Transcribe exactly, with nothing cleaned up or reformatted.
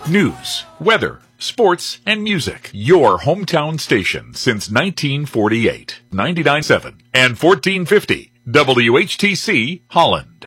News, weather, sports, and music. Your hometown station since nineteen forty-eight. ninety-nine point seven and fourteen fifty W H T C Holland.